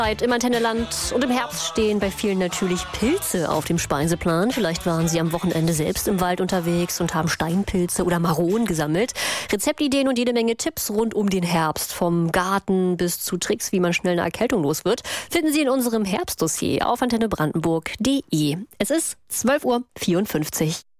Im Antenneland und im Herbst stehen bei vielen natürlich Pilze auf dem Speiseplan. Vielleicht waren Sie am Wochenende selbst im Wald unterwegs und haben Steinpilze oder Maronen gesammelt. Rezeptideen und jede Menge Tipps rund um den Herbst, vom Garten bis zu Tricks, wie man schnell eine Erkältung los wird, finden Sie in unserem Herbstdossier auf antennebrandenburg.de. Es ist 12:54 Uhr.